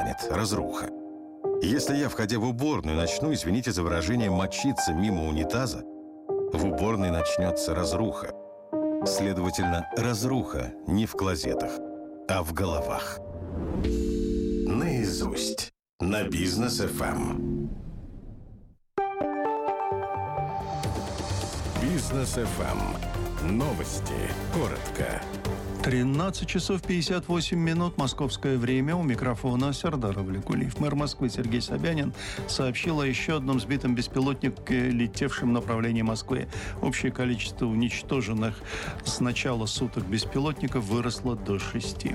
станет разруха. Если я, входя в уборную, начну, извините за выражение, мочиться мимо унитаза, в уборной начнется разруха. Следовательно, разруха не в клозетах, а в головах. Наизусть. На Бизнес ФМ. Бизнес ФМ. Новости. Коротко. 13 часов 58 минут. Московское время. У микрофона Сердар Авликулиев. Мэр Москвы Сергей Собянин сообщил о еще одном сбитом беспилотнике, летевшем в направлении Москвы. Общее количество уничтоженных с начала суток беспилотников выросло до 6.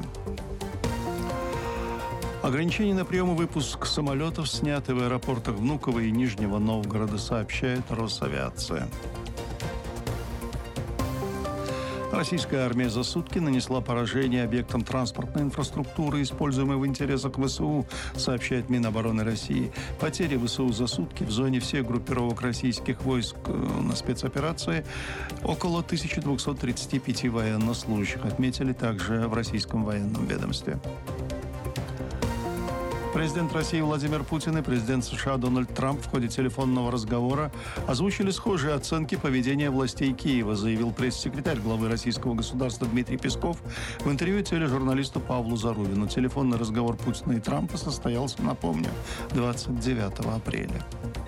Ограничения на прием и выпуск самолетов сняты в аэропортах Внуково и Нижнего Новгорода, сообщает Росавиация. Российская армия за сутки нанесла поражение объектам транспортной инфраструктуры, используемой в интересах ВСУ, сообщает Минобороны России. Потери ВСУ за сутки в зоне всех группировок российских войск на спецоперации около 1235 военнослужащих, отметили также в российском военном ведомстве. Президент России Владимир Путин и президент США Дональд Трамп в ходе телефонного разговора озвучили схожие оценки поведения властей Киева, заявил пресс-секретарь главы российского государства Дмитрий Песков в интервью тележурналисту Павлу Зарубину. Телефонный разговор Путина и Трампа состоялся, напомню, 29 апреля.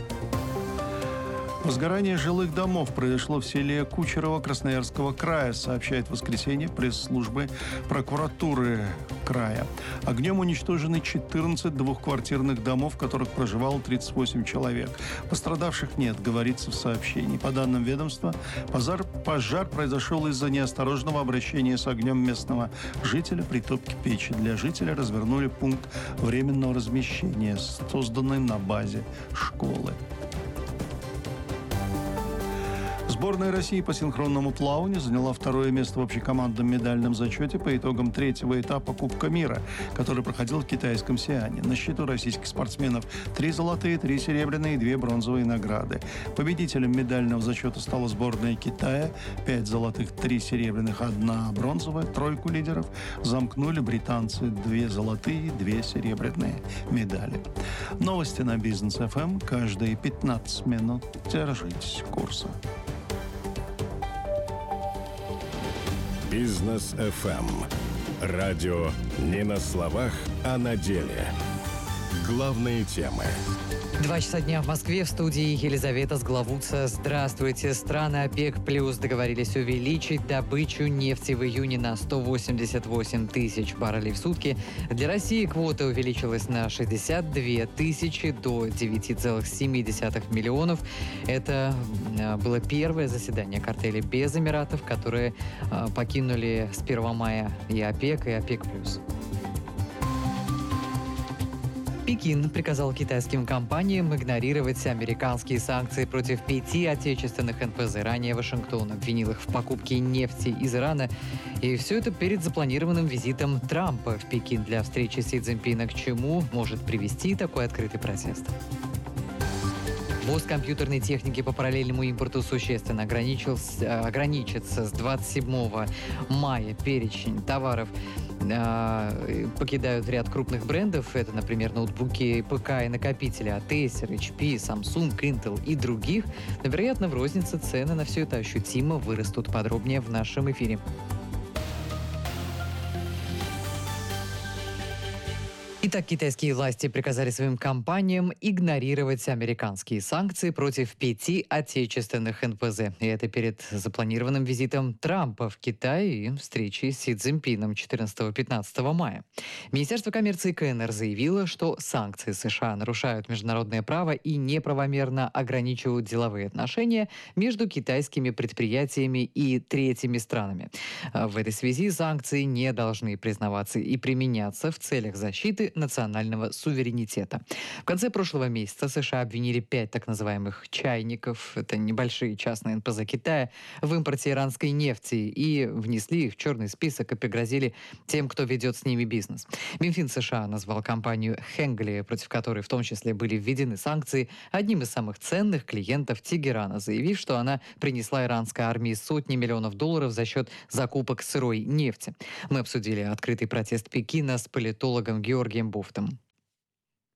Возгорание жилых домов произошло в селе Кучерово Красноярского края, сообщает в воскресенье пресс-службы прокуратуры края. Огнем уничтожены 14 двухквартирных домов, в которых проживало 38 человек. Пострадавших нет, говорится в сообщении. По данным ведомства, пожар произошел из-за неосторожного обращения с огнем местного жителя при топке печи. Для жителя развернули пункт временного размещения, созданный на базе школы. Сборная России по синхронному плаванию заняла второе место в общекомандном медальном зачете по итогам третьего этапа Кубка мира, который проходил в китайском Сиане. На счету российских спортсменов 3 золотые, 3 серебряные и 2 бронзовые награды. Победителем медального зачета стала сборная Китая. 5 золотых, 3 серебряных, 1 бронзовая. Тройку лидеров замкнули британцы. 2 золотые, 2 серебряные медали. Новости на Бизнес ФМ. Каждые 15 минут. Держитесь курса. Бизнес ФМ. Радио не на словах, а на деле. Главные темы. 2 часа дня в Москве, в студии Елизавета Сглавутца. Здравствуйте. Страны ОПЕК+ договорились увеличить добычу нефти в июне на 188 тысяч баррелей в сутки. Для России квота увеличилась на 62 тысячи до 9,7 миллионов. Это было первое заседание картеля без Эмиратов, которые покинули с 1 мая и ОПЕК, и ОПЕК+. Пекин приказал китайским компаниям игнорировать американские санкции против 5 отечественных НПЗ. Ранее Вашингтон обвинил их в покупке нефти из Ирана. И все это перед запланированным визитом Трампа в Пекин для встречи с Си Цзиньпином. К чему может привести такой открытый протест? Ввоз компьютерной техники по параллельному импорту существенно ограничится с 27 мая. Перечень товаров покидают ряд крупных брендов. Это, например, ноутбуки, ПК и накопители от Acer, HP, Samsung, Intel и других. Но, вероятно, в рознице цены на все это ощутимо вырастут. Подробнее в нашем эфире. Итак, китайские власти приказали своим компаниям игнорировать американские санкции против 5 отечественных НПЗ. И это перед запланированным визитом Трампа в Китай и встречей с Си Цзиньпином 14-15 мая. Министерство коммерции КНР заявило, что санкции США нарушают международное право и неправомерно ограничивают деловые отношения между китайскими предприятиями и третьими странами. В этой связи санкции не должны признаваться и применяться в целях защиты национального суверенитета. В конце прошлого месяца США обвинили 5 так называемых «чайников», это небольшие частные НПЗ Китая, в импорте иранской нефти и внесли их в черный список и пригрозили тем, кто ведет с ними бизнес. Минфин США назвал компанию «Хенгли», против которой в том числе были введены санкции, одним из самых ценных клиентов Тегерана, заявив, что она принесла иранской армии сотни миллионов долларов за счет закупок сырой нефти. Мы обсудили открытый протест Пекина с политологом Георгием Буфтом.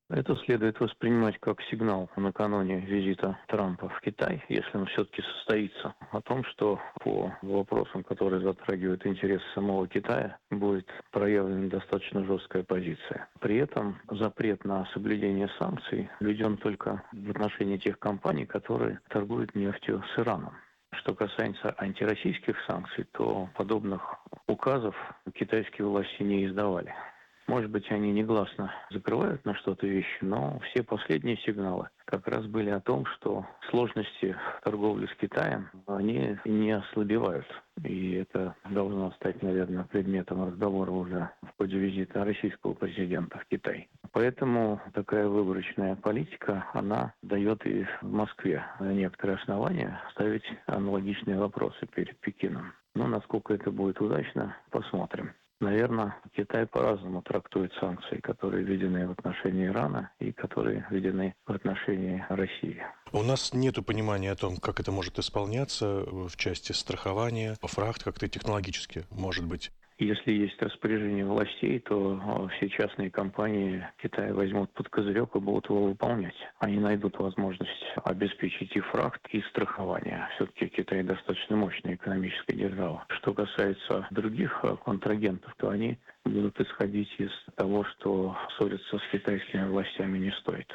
Это следует воспринимать как сигнал накануне визита Трампа в Китай, если он все-таки состоится, о том, что по вопросам, которые затрагивают интересы самого Китая, будет проявлена достаточно жесткая позиция. При этом запрет на соблюдение санкций введен только в отношении тех компаний, которые торгуют нефтью с Ираном. Что касается антироссийских санкций, то подобных указов китайские власти не издавали. Может быть, они негласно закрывают на что-то вещи, но все последние сигналы как раз были о том, что сложности в торговле с Китаем, они не ослабевают. И это должно стать, наверное, предметом разговора уже в ходе визита российского президента в Китай. Поэтому такая выборочная политика, она дает и в Москве некоторые основания ставить аналогичные вопросы перед Пекином. Но насколько это будет удачно, посмотрим. Наверное, Китай по-разному трактует санкции, которые введены в отношении Ирана и которые введены в отношении России. У нас нет понимания о том, как это может исполняться в части страхования, фрахт, как-то технологически, может быть. Если есть распоряжение властей, то все частные компании Китая возьмут под козырек и будут его выполнять. Они найдут возможность обеспечить и фрахт, и страхование. Все-таки Китай достаточно мощная экономическая держава. Что касается других контрагентов, то они будут исходить из того, что ссориться с китайскими властями не стоит.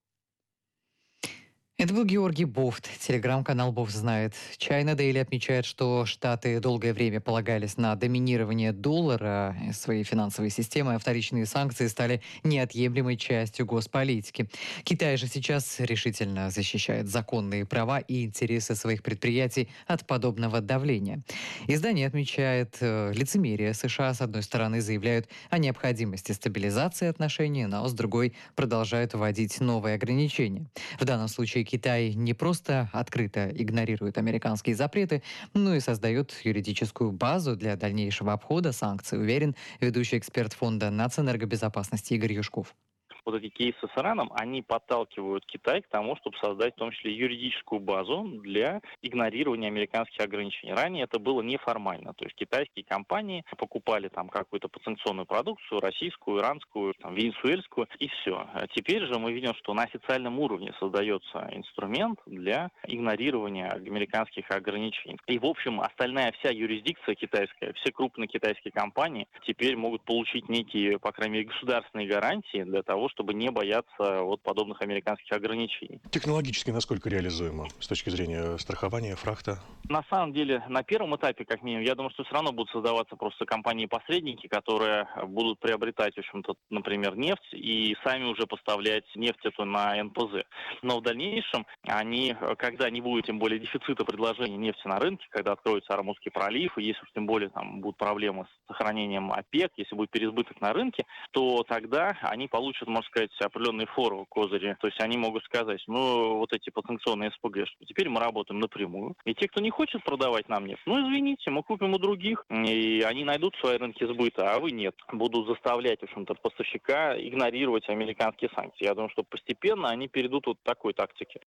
Это был Георгий Бофт, телеграм-канал «Бофт знает». China Daily отмечает, что Штаты долгое время полагались на доминирование доллара своей финансовой системы, а вторичные санкции стали неотъемлемой частью госполитики. Китай же сейчас решительно защищает законные права и интересы своих предприятий от подобного давления. Издание отмечает лицемерие США. С одной стороны, заявляют о необходимости стабилизации отношений, но с другой продолжают вводить новые ограничения. В данном случае Китай не просто открыто игнорирует американские запреты, но и создает юридическую базу для дальнейшего обхода санкций, уверен ведущий эксперт фонда нацэнергобезопасности Игорь Юшков. Вот эти кейсы с Ираном, они подталкивают Китай к тому, чтобы создать в том числе юридическую базу для игнорирования американских ограничений. Ранее это было неформально, то есть китайские компании покупали там какую-то подсанкционную продукцию, российскую, иранскую, там, венесуэльскую, и все. А теперь же мы видим, что на официальном уровне создается инструмент для игнорирования американских ограничений. И, в общем, остальная вся юрисдикция китайская, все крупные китайские компании теперь могут получить некие, по крайней мере, государственные гарантии для того, чтобы не бояться вот подобных американских ограничений. Технологически насколько реализуемо с точки зрения страхования, фрахта? На самом деле, на первом этапе, как минимум, я думаю, что все равно будут создаваться просто компании-посредники, которые будут приобретать, в общем-то, например, нефть и сами уже поставлять нефть эту на НПЗ. Но в дальнейшем они, когда не будет тем более дефицита предложения нефти на рынке, когда откроется Ормузский пролив, и если уж тем более там будут проблемы с сохранением ОПЕК, если будет переизбыток на рынке, то тогда они получат, можно сказать, определенные форы, козыри. То есть они могут сказать, ну, вот эти потенциальные СПГ, что теперь мы работаем напрямую. И те, кто не хочет продавать нам нефть, ну, извините, мы купим у других, и они найдут свои рынки сбыта, а вы нет. Будут заставлять, в общем-то, поставщика игнорировать американские санкции. Я думаю, что постепенно они перейдут вот к такой тактике.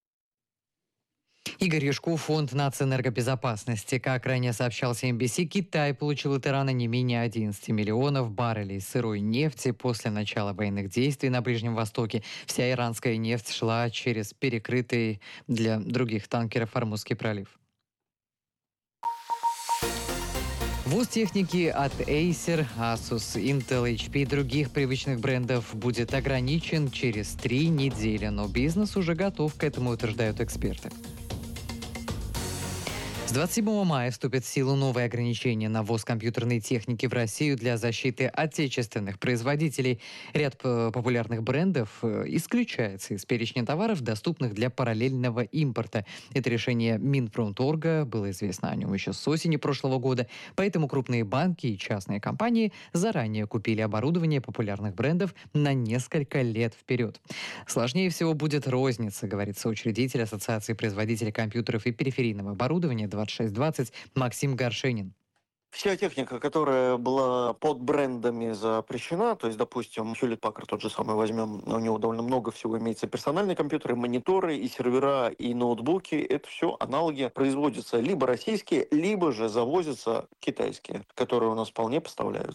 Игорь Юшков, фонд нацэнергобезопасности. Как ранее сообщал CNBC, Китай получил от Ирана не менее 11 миллионов баррелей сырой нефти после начала военных действий на Ближнем Востоке. Вся иранская нефть шла через перекрытый для других танкеров Ормузский пролив. Ввоз техники от Acer, Asus, Intel, HP и других привычных брендов будет ограничен через 3 недели, но бизнес уже готов к этому, утверждают эксперты. С 27 мая вступят в силу новые ограничения на ввоз компьютерной техники в Россию для защиты отечественных производителей. Ряд популярных брендов исключается из перечня товаров, доступных для параллельного импорта. Это решение Минпромторга, было известно о нем еще с осени прошлого года, поэтому крупные банки и частные компании заранее купили оборудование популярных брендов на несколько лет вперед. Сложнее всего будет розница, говорит соучредитель Ассоциации производителей компьютеров и периферийного оборудования 2620 Максим Горшенин. Вся техника, которая была под брендами запрещена, то есть, допустим, Hewlett-Packard тот же самый возьмем, у него довольно много всего имеется: персональные компьютеры, мониторы, и сервера, и ноутбуки, это все аналоги производятся либо российские, либо же завозятся китайские, которые у нас вполне поставляются.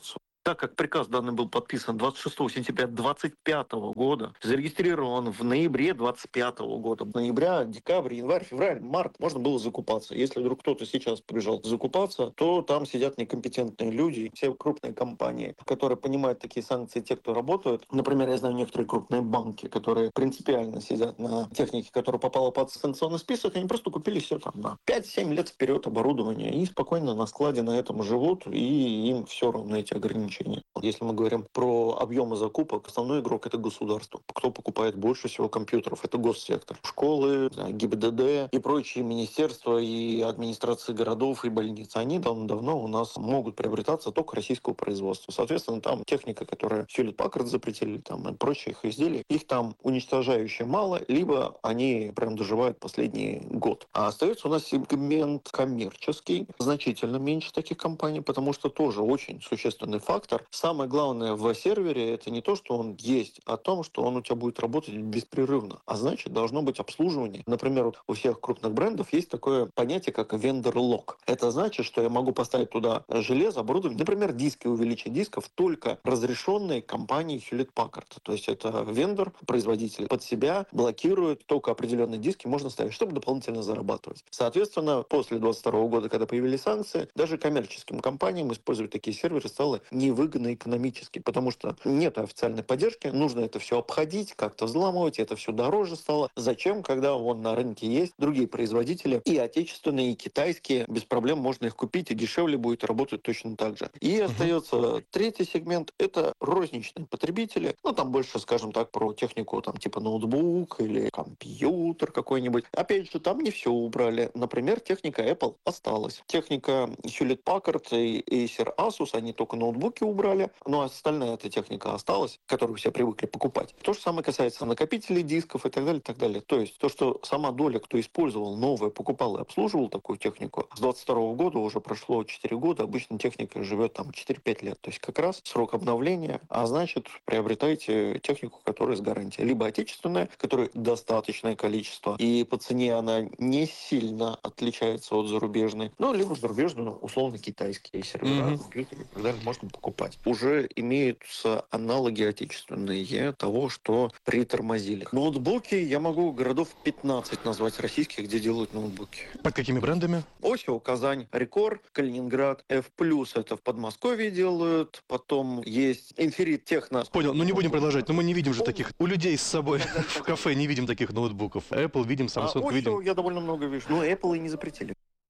Так как приказ данный был подписан 26 сентября 2025 года, зарегистрирован в ноябре 2025 года. Ноября, декабрь, январь, февраль, март можно было закупаться. Если вдруг кто-то сейчас побежал закупаться, то там сидят некомпетентные люди, все крупные компании, которые понимают такие санкции, те, кто работают. Например, я знаю некоторые крупные банки, которые принципиально сидят на технике, которая попала под санкционный список, они просто купили все там на 5-7 лет вперед оборудование и спокойно на складе на этом живут, и им все равно эти ограничения. Если мы говорим про объемы закупок, основной игрок — это государство. Кто покупает больше всего компьютеров — это госсектор. Школы, ГИБДД и прочие министерства и администрации городов и больниц. Они давно у нас могут приобретаться только российского производства. Соответственно, там техника, которая Hewlett Packard запретили, там, и прочие их изделия, их там уничтожающе мало, либо они прям доживают последний год. А остается у нас сегмент коммерческий, значительно меньше таких компаний, потому что тоже очень существенный фактор. Самое главное в сервере — это не то, что он есть, а то, что он у тебя будет работать беспрерывно. А значит, должно быть обслуживание. Например, у всех крупных брендов есть такое понятие, как vendor-lock. Это значит, что я могу поставить туда железо, оборудование, например, диски, увеличить дисков, только разрешенные компанией Hewlett Packard. То есть это вендор, производитель под себя блокирует только определенные диски, можно ставить, чтобы дополнительно зарабатывать. Соответственно, после 2022 года, когда появились санкции, даже коммерческим компаниям использовать такие серверы стало невыгодно экономически, потому что нет официальной поддержки, нужно это все обходить, как-то взламывать, это все дороже стало. Зачем, когда вон на рынке есть другие производители, и отечественные, и китайские, без проблем можно их купить, и дешевле будет работать точно так же. И остается третий сегмент — это розничные потребители. Ну, там больше, скажем так, про технику, там, типа ноутбук или компьютер какой-нибудь. Опять же, там не все убрали. Например, техника Apple осталась. Техника Hewlett Packard и Acer Asus, они только ноутбуки убрали, но остальная эта техника осталась, которую все привыкли покупать. То же самое касается накопителей дисков и так далее, и так далее. То есть то, что сама доля, кто использовал новое, покупал и обслуживал такую технику, с 22 года уже прошло 4 года, обычно техника живет там 4-5 лет. То есть как раз срок обновления, а значит, приобретайте технику, которая с гарантией. Либо отечественная, которой достаточное количество, и по цене она не сильно отличается от зарубежной, ну, либо зарубежную, условно, китайские сервера, компьютеры и так далее можно покупать. Уже имеются аналоги отечественные того, что притормозили. Ноутбуки я могу городов 15 назвать российских, где делают ноутбуки. Под какими брендами? Осио, Казань, Рекор, Калининград, F+, это в Подмосковье делают, потом есть Инферит Техно. Понял, ну не будем продолжать, но мы не видим же таких, у людей с собой в кафе не видим таких ноутбуков. Apple видим, Samsung видим. Осио я довольно много вижу, но Apple и не запретили.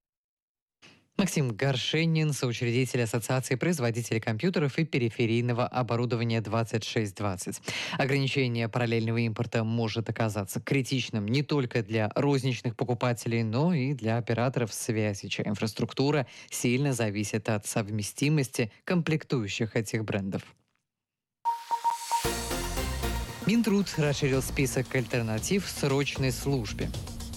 Максим Горшенин, соучредитель Ассоциации производителей компьютеров и периферийного оборудования 2620. Ограничение параллельного импорта может оказаться критичным не только для розничных покупателей, но и для операторов связи, чья инфраструктура сильно зависит от совместимости комплектующих этих брендов. Минтруд расширил список альтернатив срочной службе.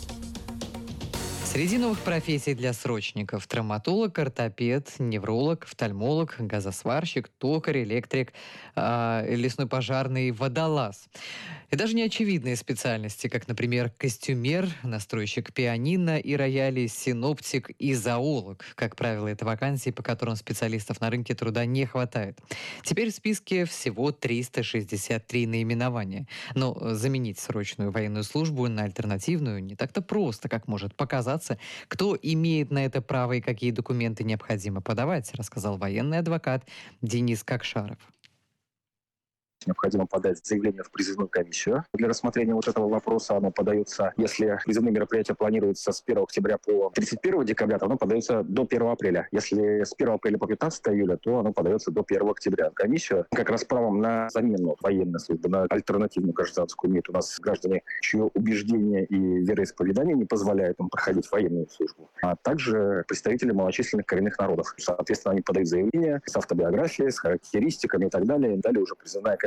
Среди новых профессий для срочников — травматолог, ортопед, невролог, офтальмолог, газосварщик, токарь, электрик, лесной пожарный, водолаз. И даже неочевидные специальности, как, например, костюмер, настройщик пианино и роялей, синоптик и зоолог. Как правило, это вакансии, по которым специалистов на рынке труда не хватает. Теперь в списке всего 363 наименования. Но заменить срочную военную службу на альтернативную не так-то просто, как может показаться. Кто имеет на это право и какие документы необходимо подавать, рассказал военный адвокат Денис Кокшаров. Необходимо подать заявление в призывную комиссию. Для рассмотрения вот этого вопроса оно подается, если призывные мероприятия планируются с 1 октября по 31 декабря, то оно подается до 1 апреля. Если с 1 апреля по 15 июля, то оно подается до 1 октября. Комиссию как раз правом на замену военной службы, на альтернативную гражданскую имеют у нас граждане, чье убеждение и вероисповедание не позволяют им проходить военную службу, а также представители малочисленных коренных народов. Соответственно, они подают заявление с автобиографией, с характеристиками и так далее. Далее уже призывная комиссия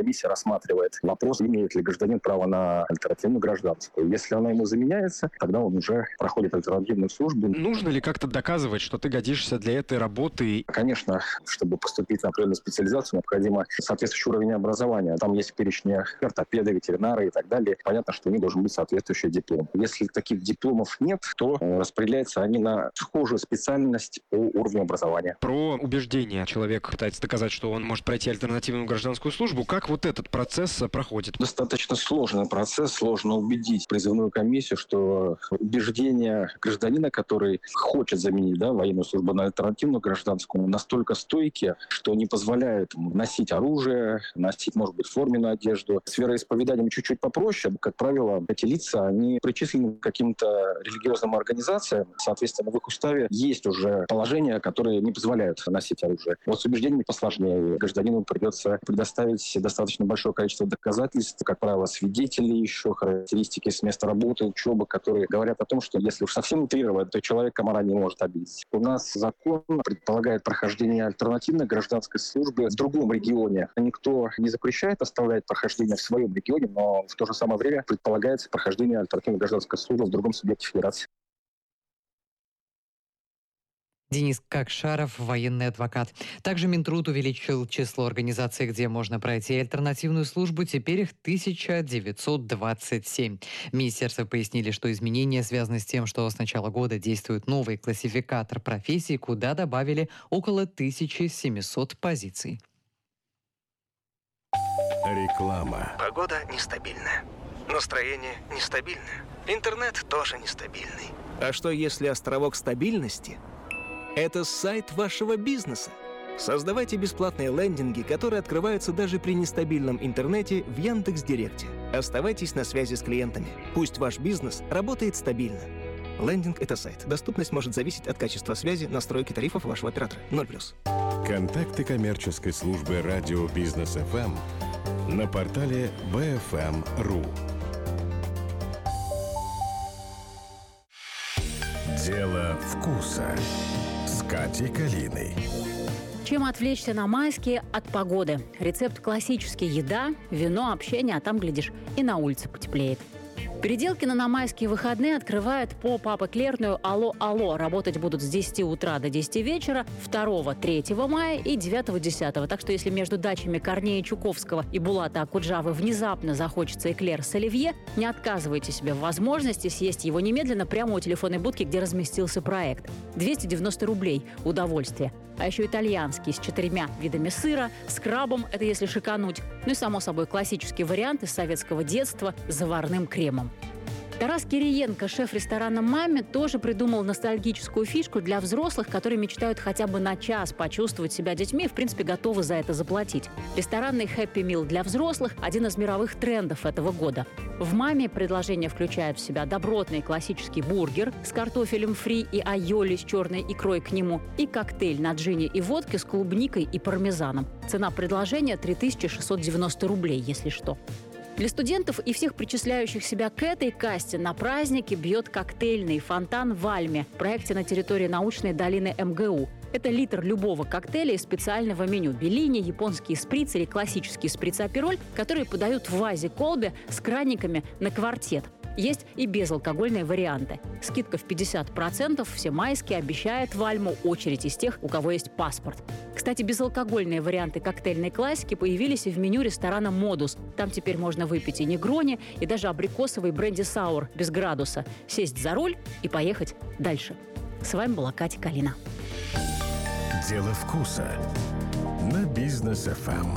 комиссия рассматривает вопрос, имеет ли гражданин право на альтернативную гражданскую. Если она ему заменяется, тогда он уже проходит альтернативную службу. Нужно ли как-то доказывать, что ты годишься для этой работы? Конечно, чтобы поступить на определенную специализацию, необходимо соответствующий уровень образования. Там есть перечни ортопеды, ветеринары и так далее. Понятно, что у них должен быть соответствующий диплом. Если таких дипломов нет, то распределяются они на схожую специальность по уровню образования. Про убеждение. Человек пытается доказать, что он может пройти альтернативную гражданскую службу. Как вот этот процесс проходит? Достаточно сложный процесс. Сложно убедить призывную комиссию, что убеждения гражданина, который хочет заменить военную службу на альтернативную гражданскую, настолько стойкие, что не позволяют ему носить оружие, носить, может быть, форменную одежду. С вероисповеданием чуть-чуть попроще. Как правило, эти лица, они причислены к каким-то религиозным организациям. Соответственно, в их уставе есть уже положения, которые не позволяют носить оружие. Вот с убеждениями посложнее. Гражданину придется предоставить достаточно большое количество доказательств, как правило, свидетелей еще, характеристики с места работы, учебы, которые говорят о том, что если уж совсем утрировать, то человек комара не может обидеть. У нас закон предполагает прохождение альтернативной гражданской службы в другом регионе. Никто не запрещает оставлять прохождение в своем регионе, но в то же самое время предполагается прохождение альтернативной гражданской службы в другом субъекте федерации. Денис Кокшаров, военный адвокат. Также Минтруд увеличил число организаций, где можно пройти альтернативную службу. Теперь их 1927. В министерстве пояснили, что изменения связаны с тем, что с начала года действует новый классификатор профессий, куда добавили около 1700 позиций. Реклама. Погода нестабильная. Настроение нестабильное. Интернет тоже нестабильный. А что если островок стабильности – это сайт вашего бизнеса? Создавайте бесплатные лендинги, которые открываются даже при нестабильном интернете в Яндекс.Директе. Оставайтесь на связи с клиентами. Пусть ваш бизнес работает стабильно. Лендинг – это сайт. Доступность может зависеть от качества связи, настройки тарифов вашего оператора. 0+. Контакты коммерческой службы радио Бизнес ФМ на портале BFM.ru. Дело вкуса с Катей Калиной. Чем отвлечься на майские от погоды? Рецепт классический: еда, вино, общение, а там, глядишь, и на улице потеплеет. Переделкино на майские выходные открывает по Папа Клерную «Алло-Алло». Работать будут с 10 утра до 10 вечера 2-3 мая и 9-10. Так что если между дачами Корнея Чуковского и Булата Акуджавы внезапно захочется эклер с оливье, не отказывайте себе в возможности съесть его немедленно прямо у телефонной будки, где разместился проект. 290 рублей – удовольствие. А еще итальянский с 4 видами сыра, с крабом, это если шикануть. Ну и, само собой, классический вариант из советского детства с заварным кремом. Тарас Кириенко, шеф ресторана «Маме», тоже придумал ностальгическую фишку для взрослых, которые мечтают хотя бы на час почувствовать себя детьми и, в принципе, готовы за это заплатить. Ресторанный «Хэппи Мил» для взрослых – один из мировых трендов этого года. В «Маме» предложение включает в себя добротный классический бургер с картофелем фри и айоли с черной икрой к нему и коктейль на джине и водке с клубникой и пармезаном. Цена предложения – 3690 рублей, если что. Для студентов и всех причисляющих себя к этой касте на празднике бьет коктейльный фонтан в Альме в проекте на территории научной долины МГУ. Это литр любого коктейля из специального меню: беллини, японский сприц или классический сприц-апероль, которые подают в вазе-колбе с краниками на квартет. Есть и безалкогольные варианты. Скидка в 50%, все майские, обещает в Альму очередь из тех, у кого есть паспорт. Кстати, безалкогольные варианты коктейльной классики появились и в меню ресторана «Модус». Там теперь можно выпить и негрони, и даже абрикосовый бренди-саур без градуса, сесть за руль и поехать дальше. С вами была Катя Калина. Дело вкуса на Бизнес ФМ.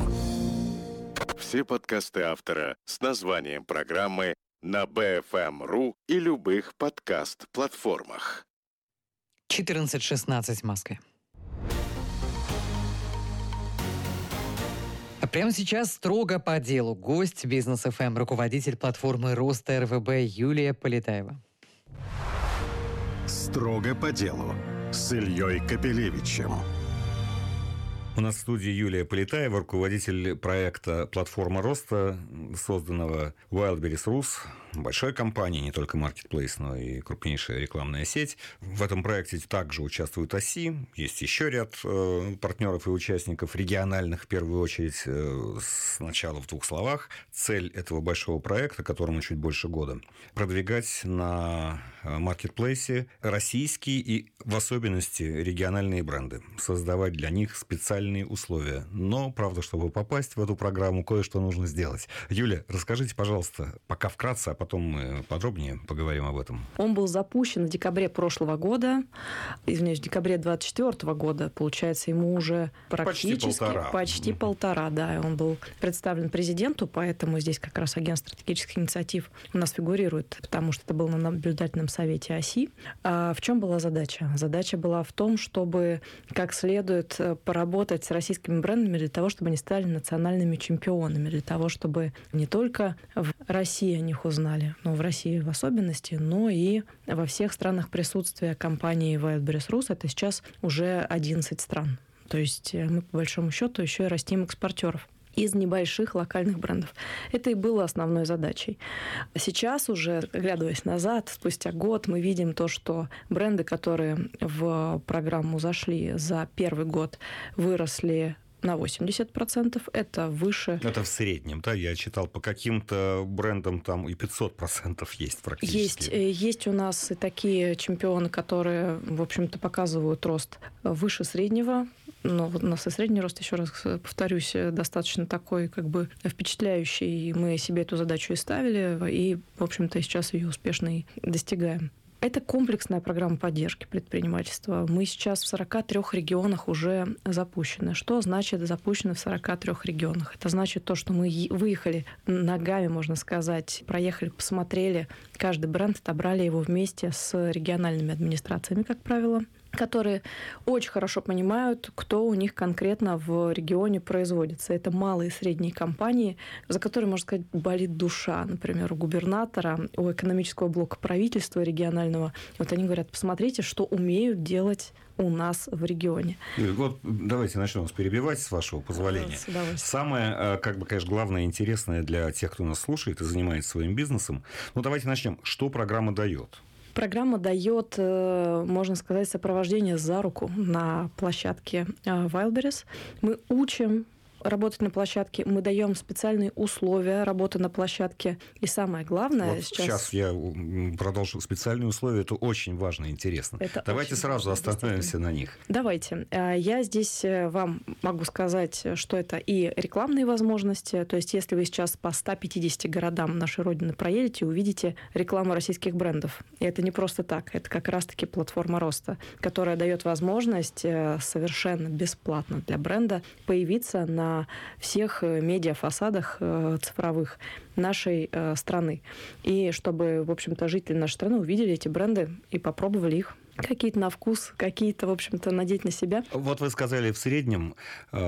Все подкасты автора с названием программы на BFM.ru и любых подкаст-платформах. 14:16 в Москве. А прямо сейчас строго по делу. Гость Бизнес ФМ, руководитель платформы роста РВБ Юлия Полетаева. Строго по делу с Ильей Капелевичем. У нас в студии Юлия Полетаева, руководитель проекта «Платформа роста», созданного Wildberries Rus, большой компании, не только маркетплейс, но и крупнейшая рекламная сеть. В этом проекте также участвуют ОСИ, есть еще ряд партнеров и участников, региональных в первую очередь. Сначала в 2 словах. Цель этого большого проекта, которому чуть больше года, продвигать на маркетплейсе российские и в особенности региональные бренды, создавать для них специальные условия. Но, правда, чтобы попасть в эту программу, кое-что нужно сделать. Юля, расскажите, пожалуйста, пока вкратце, а потом мы подробнее поговорим об этом. Он был запущен в декабре прошлого года, в декабре 2024 года. Получается, ему уже практически почти полтора, да. Он был представлен президенту, поэтому здесь как раз агентство стратегических инициатив у нас фигурирует, потому что это было на наблюдательном совете ОСИ. А в чем была задача? Задача была в том, чтобы как следует поработать с российскими брендами для того, чтобы они стали национальными чемпионами, для того, чтобы не только в России о них узнали, но в России в особенности, но и во всех странах присутствия компании Wildberries Rus. Это сейчас уже 11 стран. То есть мы, по большому счету, еще и растим экспортеров из небольших локальных брендов. Это и было основной задачей. Сейчас уже, оглядываясь назад, спустя год, мы видим то, что бренды, которые в программу зашли за первый год, выросли на 80%, это выше... Это в среднем, да? Я читал, по каким-то брендам там и 500% есть практически. Есть у нас и такие чемпионы, которые, в общем-то, показывают рост выше среднего. Но у нас и средний рост, еще раз повторюсь, достаточно такой как бы впечатляющий. Мы себе эту задачу и ставили, и, в общем-то, сейчас ее успешно и достигаем. Это комплексная программа поддержки предпринимательства. Мы сейчас в 43 регионах уже запущены. Что значит запущены в 43 регионах? Это значит то, что мы выехали ногами, можно сказать, проехали, посмотрели каждый бренд, отобрали его вместе с региональными администрациями, как правило, которые очень хорошо понимают, кто у них конкретно в регионе производится. Это малые и средние компании, за которые, можно сказать, болит душа. Например, у губернатора, у экономического блока правительства регионального. Вот они говорят, посмотрите, что умеют делать у нас в регионе. Вот давайте начнем вас перебивать, с вашего позволения. Самое, как бы, конечно, главное и интересное для тех, кто нас слушает и занимается своим бизнесом. Ну, давайте начнем. Что программа дает? Программа дает, можно сказать, сопровождение за руку на площадке Wildberries. Мы учим работать на площадке, мы даем специальные условия работы на площадке. И самое главное... Вот сейчас я продолжу. Специальные условия – это очень важно и интересно. Давайте сразу остановимся на них. Давайте. Я здесь вам могу сказать, что это и рекламные возможности. То есть, если вы сейчас по 150 городам нашей Родины проедете, увидите рекламу российских брендов. И это не просто так. Это как раз-таки платформа роста, которая дает возможность совершенно бесплатно для бренда появиться на всех медиафасадах цифровых нашей страны. И чтобы, в общем-то, жители нашей страны увидели эти бренды и попробовали их. Какие-то на вкус, какие-то, в общем-то, надеть на себя. Вот вы сказали, в среднем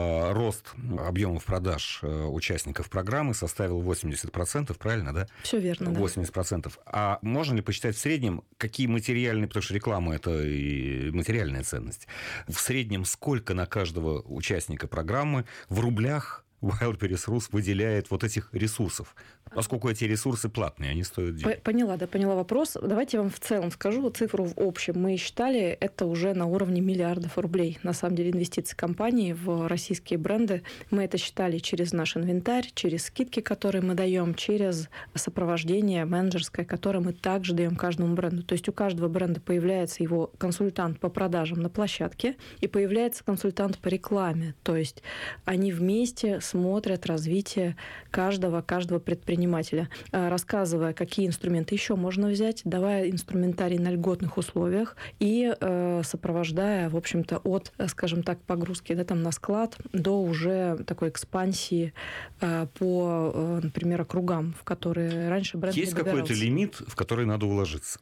рост объемов продаж участников программы составил 80%, правильно, да? Все верно, 80%. Да. А можно ли посчитать в среднем, какие материальные, потому что реклама – это и материальная ценность, в среднем сколько на каждого участника программы в рублях Wildberries Rus выделяет вот этих ресурсов? Поскольку эти ресурсы платные, они стоят денег. Поняла вопрос. Давайте я вам в целом скажу цифру в общем. Мы считали, это уже на уровне миллиардов рублей. На самом деле инвестиции компании в российские бренды. Мы это считали через наш инвентарь, через скидки, которые мы даем, через сопровождение менеджерское, которое мы также даем каждому бренду. То есть у каждого бренда появляется его консультант по продажам на площадке и появляется консультант по рекламе. То есть они вместе смотрят развитие каждого предпринимателя, рассказывая, какие инструменты еще можно взять, давая инструментарий на льготных условиях и сопровождая, в общем-то, от, скажем так, погрузки там, на склад до уже такой экспансии по, например, округам, в которые раньше бренд Есть какой-то лимит, в который надо уложиться?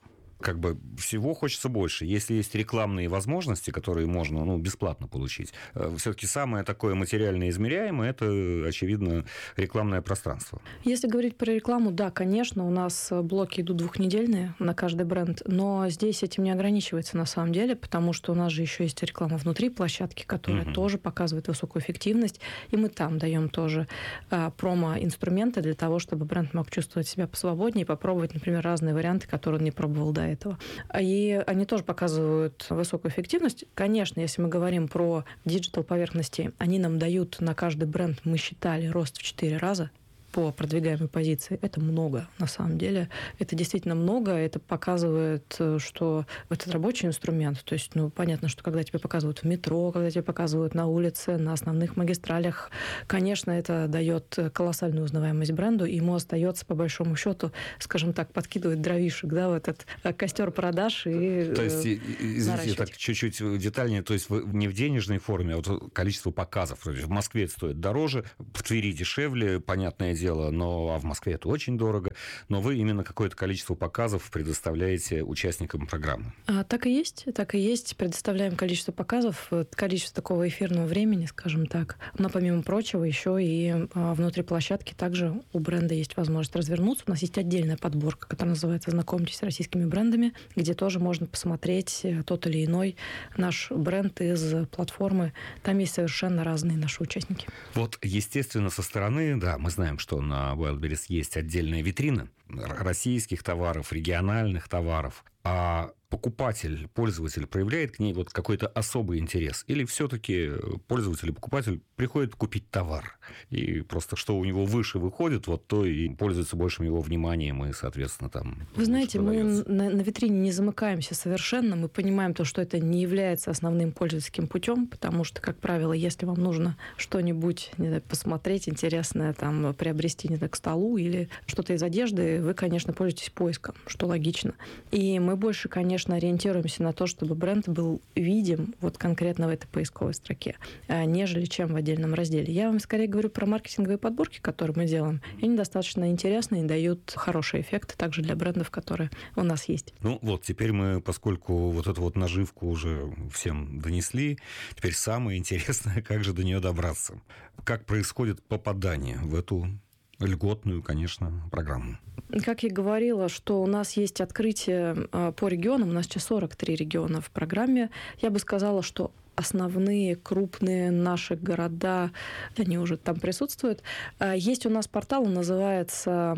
как бы всего хочется больше. Если есть рекламные возможности, которые можно бесплатно получить, все-таки самое такое материально измеряемое – это, очевидно, рекламное пространство. Если говорить про рекламу, да, конечно, у нас блоки идут двухнедельные на каждый бренд, но здесь этим не ограничивается на самом деле, потому что у нас же еще есть реклама внутри площадки, которая тоже показывает высокую эффективность, и мы там даем тоже промо-инструменты для того, чтобы бренд мог чувствовать себя посвободнее и попробовать, например, разные варианты, которые он не пробовал до этого. И они тоже показывают высокую эффективность. Конечно, если мы говорим про диджитал-поверхности, они нам дают на каждый бренд, мы считали, рост в 4 раза по продвигаемой позиции. Это много, на самом деле. Это действительно много. Это показывает, что этот рабочий инструмент. То есть, понятно, что когда тебе показывают в метро, когда тебе показывают на улице, на основных магистралях, конечно, это дает колоссальную узнаваемость бренду, и ему остается, по большому счету, скажем так, подкидывать дровишек, в этот костер продаж и то есть, извините, так чуть-чуть детальнее, то есть не в денежной форме, а вот количество показов. В Москве это стоит дороже, в Твери дешевле, понятное дело, а в Москве это очень дорого, но вы именно какое-то количество показов предоставляете участникам программы. Так и есть. Предоставляем количество показов, количество такого эфирного времени, скажем так. Но помимо прочего, еще и внутри площадки также у бренда есть возможность развернуться. У нас есть отдельная подборка, которая называется «Знакомьтесь с российскими брендами», где тоже можно посмотреть тот или иной наш бренд из платформы. Там есть совершенно разные наши участники. Вот, естественно, со стороны, да, мы знаем, что на Wildberries есть отдельная витрина российских товаров, региональных товаров, а покупатель, пользователь проявляет к ней какой-то особый интерес? Или все-таки пользователь и покупатель приходят купить товар? И просто что у него выше выходит, то и пользуется большим его вниманием и, соответственно, там... Вы знаете, мы на витрине не замыкаемся совершенно. Мы понимаем то, что это не является основным пользовательским путем, потому что, как правило, если вам нужно что-нибудь посмотреть интересное, приобрести, к столу или что-то из одежды, вы, конечно, пользуетесь поиском, что логично. И мы больше, конечно, ориентируемся на то, чтобы бренд был видим конкретно в этой поисковой строке, нежели чем в отдельном разделе. Я вам скорее говорю про маркетинговые подборки, которые мы делаем. И они достаточно интересны и дают хороший эффект также для брендов, которые у нас есть. Теперь мы, поскольку эту наживку уже всем донесли, теперь самое интересное, как же до нее добраться. Как происходит попадание в эту льготную, конечно, программу? Как я говорила, что у нас есть открытие по регионам, у нас сейчас 43 региона в программе. Я бы сказала, что основные крупные наши города, они уже там присутствуют. Есть у нас портал, он называется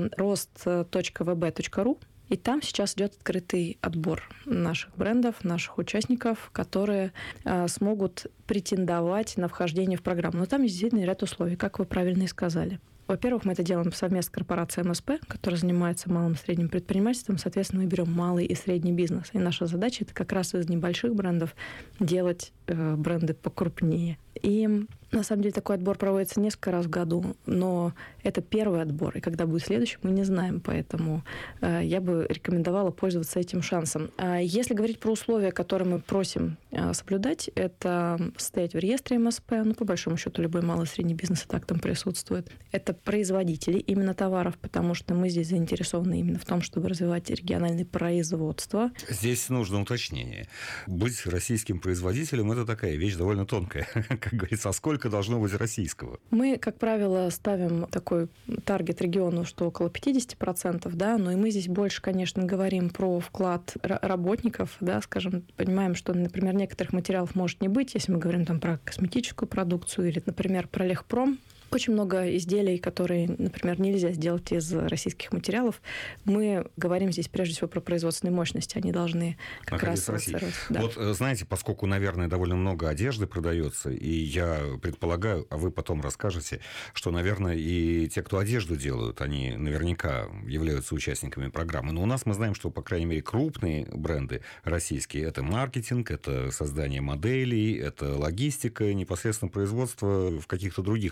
rost.vb.ru. И там сейчас идет открытый отбор наших брендов, наших участников, которые смогут претендовать на вхождение в программу. Но там есть действительно ряд условий, как вы правильно и сказали. Во-первых, мы это делаем совместно с корпорацией МСП, которая занимается малым и средним предпринимательством. Соответственно, мы берем малый и средний бизнес. И наша задача — это как раз из небольших брендов делать бренды покрупнее. И на самом деле такой отбор проводится несколько раз в году, но это первый отбор, и когда будет следующий, мы не знаем, поэтому я бы рекомендовала пользоваться этим шансом. Если говорить про условия, которые мы просим соблюдать, это состоять в реестре МСП, по большому счету любой малый и средний бизнес и так там присутствует. Это производители именно товаров, потому что мы здесь заинтересованы именно в том, чтобы развивать региональное производство. Здесь нужно уточнение. Быть российским производителем — это такая вещь довольно тонкая. Как говорится, а сколько должно быть российского? Мы, как правило, ставим такой таргет региону, что около 50%, да, но и мы здесь больше, конечно, говорим про вклад работников, да, скажем, понимаем, что, например, некоторых материалов может не быть, если мы говорим про косметическую продукцию или, например, про легпром. Очень много изделий, которые, например, нельзя сделать из российских материалов. Мы говорим здесь прежде всего про производственные мощности. Они должны как раз ассоциировать. Да. Знаете, поскольку, наверное, довольно много одежды продается, и я предполагаю, а вы потом расскажете, что, наверное, и те, кто одежду делают, они наверняка являются участниками программы. Но у нас мы знаем, что, по крайней мере, крупные бренды российские — это маркетинг, это создание моделей, это логистика, непосредственно производство в каких-то других странах.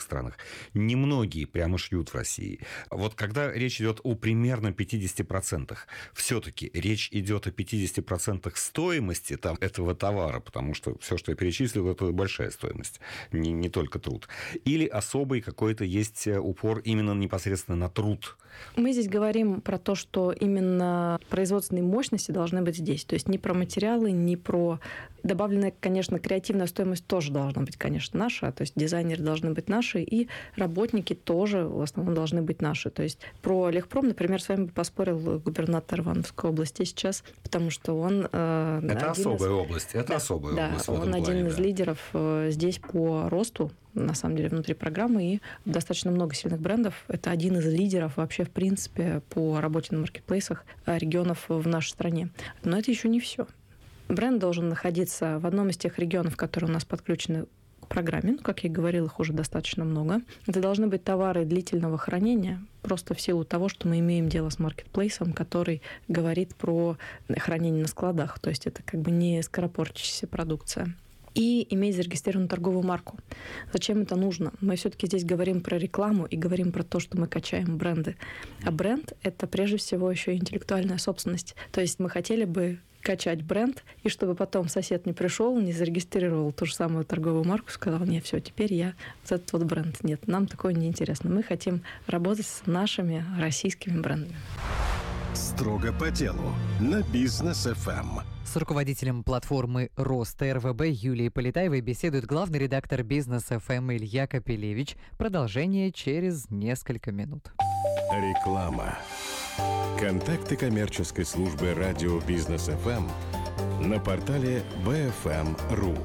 немногие прямо шьют в России. Вот когда речь идет о примерно 50%, все-таки речь идет о 50% стоимости этого товара, потому что все, что я перечислил, это большая стоимость, не только труд. Или особый какой-то есть упор именно непосредственно на труд? Мы здесь говорим про то, что именно производственные мощности должны быть здесь. То есть не про материалы, не про... Добавленная, конечно, креативная стоимость тоже должна быть, конечно, наша. То есть дизайнеры должны быть наши, и работники тоже в основном должны быть наши. То есть про Легпром, например, с вами поспорил губернатор Ивановской области сейчас, потому что он... Это особая область. Это особая область. Он один из лидеров здесь по росту, на самом деле, внутри программы, и достаточно много сильных брендов. Это один из лидеров вообще, в принципе, по работе на маркетплейсах регионов в нашей стране. Но это еще не все. Бренд должен находиться в одном из тех регионов, которые у нас подключены к программе. Ну, как я и говорила, их уже достаточно много. Это должны быть товары длительного хранения, просто в силу того, что мы имеем дело с маркетплейсом, который говорит про хранение на складах. То есть это как бы не скоропортящаяся продукция. И иметь зарегистрированную торговую марку. Зачем это нужно? Мы все-таки здесь говорим про рекламу и говорим про то, что мы качаем бренды. А бренд — это прежде всего еще и интеллектуальная собственность. То есть мы хотели бы качать бренд, и чтобы потом сосед не пришел, не зарегистрировал ту же самую торговую марку, сказал: нет, все, теперь я вот этот вот бренд. Нет, нам такое не интересно. Мы хотим работать с нашими российскими брендами. Строго по делу на Бизнес ФМ. С руководителем платформы «Роста РВБ» Юлией Полетаевой беседует главный редактор Бизнес ФМ Илья Капелевич. Продолжение через несколько минут. Реклама. Контакты коммерческой службы радио Бизнес ФМ на портале bfm.ru.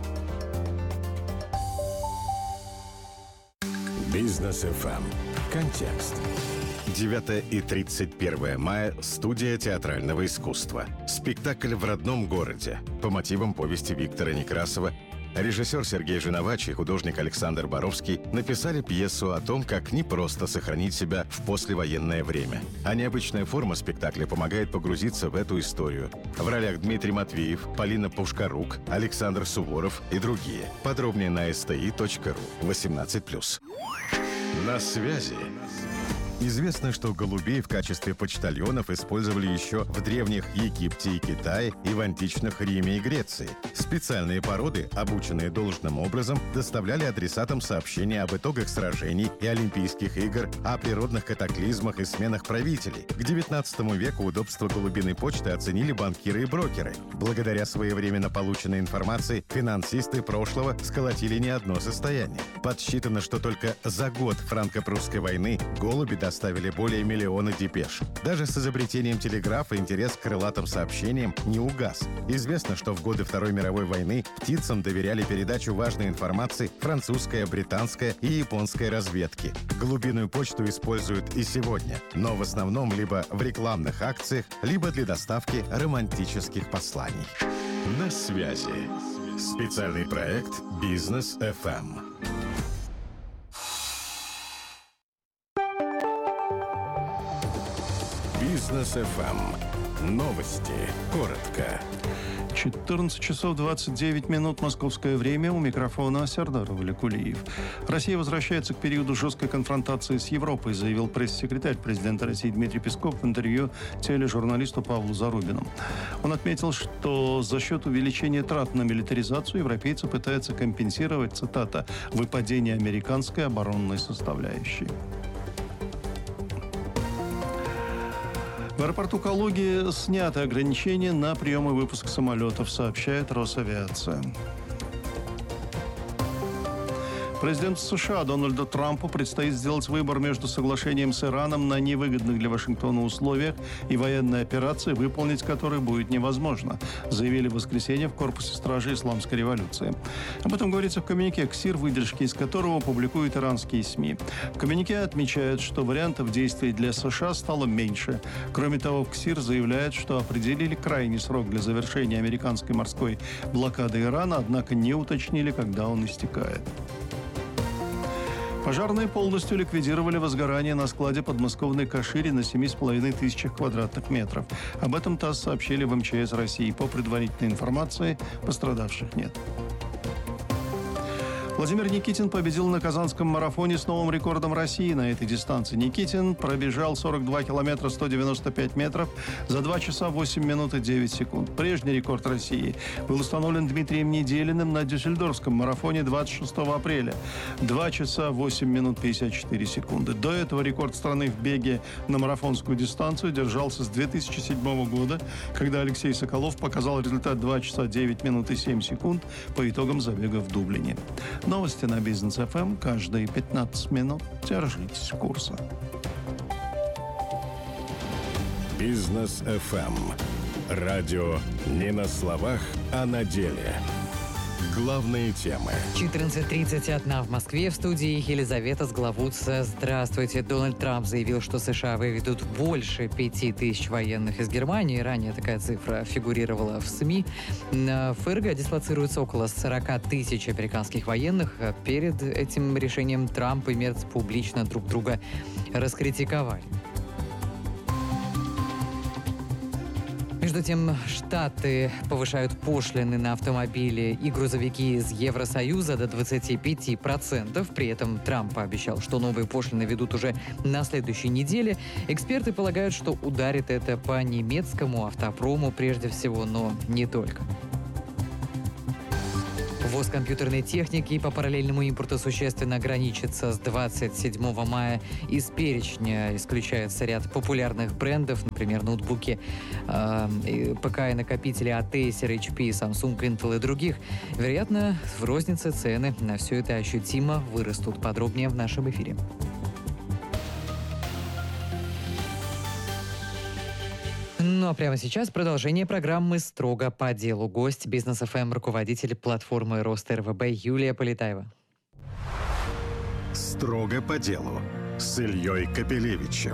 Бизнес ФМ. Контекст. 9 и 31 мая. Студия театрального искусства. Спектакль в родном городе по мотивам повести Виктора Некрасова. Режиссер Сергей Жиновач и художник Александр Боровский написали пьесу о том, как непросто сохранить себя в послевоенное время. А необычная форма спектакля помогает погрузиться в эту историю. В ролях Дмитрий Матвеев, Полина Пушкарук, Александр Суворов и другие. Подробнее на sti.ru. 18+. На связи. Известно, что голубей в качестве почтальонов использовали еще в древних Египте и Китае и в античных Риме и Греции. Специальные породы, обученные должным образом, доставляли адресатам сообщения об итогах сражений и Олимпийских игр, о природных катаклизмах и сменах правителей. К XIX веку удобство голубиной почты оценили банкиры и брокеры. Благодаря своевременно полученной информации финансисты прошлого сколотили не одно состояние. Подсчитано, что только за год франко-прусской войны голуби доставили более миллиона депеш. Даже с изобретением телеграфа интерес к крылатым сообщениям не угас. Известно, что в годы Второй мировой войны птицам доверяли передачу важной информации французская, британская и японская разведки. Голубиную почту используют и сегодня, но в основном либо в рекламных акциях, либо для доставки романтических посланий. На связи. Специальный проект Бизнес ФМ. Бизнес ФМ. Новости. Коротко. 14 часов 29 минут московское время. У микрофона Сардар Валикулиев. Россия возвращается к периоду жесткой конфронтации с Европой, заявил пресс-секретарь президента России Дмитрий Песков в интервью тележурналисту Павлу Зарубину. Он отметил, что за счет увеличения трат на милитаризацию европейцы пытаются компенсировать, цитата, «выпадение американской оборонной составляющей». В аэропорту Калуги сняты ограничения на прием и выпуск самолетов, сообщает Росавиация. Президенту США Дональду Трампу предстоит сделать выбор между соглашением с Ираном на невыгодных для Вашингтона условиях и военной операцией, выполнить которую будет невозможно, заявили в воскресенье в корпусе стражи Исламской революции. Об этом говорится в коммюнике КСИР, выдержки из которого публикуют иранские СМИ. В коммюнике отмечают, что вариантов действий для США стало меньше. Кроме того, КСИР заявляет, что определили крайний срок для завершения американской морской блокады Ирана, однако не уточнили, когда он истекает. Пожарные полностью ликвидировали возгорание на складе подмосковной Кашире на 7,5 тысячах квадратных метров. Об этом ТАСС сообщили в МЧС России. По предварительной информации, пострадавших нет. Владимир Никитин победил на Казанском марафоне с новым рекордом России на этой дистанции. Никитин пробежал 42 километра 195 метров за 2 часа 8 минут и 9 секунд. Прежний рекорд России был установлен Дмитрием Неделиным на Дюссельдорфском марафоне 26 апреля. 2 часа 8 минут 54 секунды. До этого рекорд страны в беге на марафонскую дистанцию держался с 2007 года, когда Алексей Соколов показал результат 2 часа 9 минут и 7 секунд по итогам забега в Дублине. Новости на Бизнес ФМ каждые 15 минут. Держитесь курса. Бизнес ФМ. Радио не на словах, а на деле. Главные темы. 14:31 в Москве. В студии Елизавета Сглавутца. Здравствуйте. Дональд Трамп заявил, что США выведут больше 5000 военных из Германии. Ранее такая цифра фигурировала в СМИ. В ФРГ дислоцируется около 40 тысяч американских военных. Перед этим решением Трамп и Мерц публично друг друга раскритиковали. Между тем, Штаты повышают пошлины на автомобили и грузовики из Евросоюза до 25%. При этом Трамп пообещал, что новые пошлины ведут уже на следующей неделе. Эксперты полагают, что ударит это по немецкому автопрому прежде всего, но не только. Ввоз компьютерной техники по параллельному импорту существенно ограничится с 27 мая. Из перечня исключается ряд популярных брендов, например, ноутбуки, ПК и накопители от Acer, HP, Samsung, Intel и других. Вероятно, в рознице цены на все это ощутимо вырастут. Подробнее в нашем эфире. Ну а прямо сейчас продолжение программы «Строго по делу». Гость Бизнес ФМ, руководитель платформы Рост РВБ Юлия Полетаева. «Строго по делу» с Ильей Капелевичем.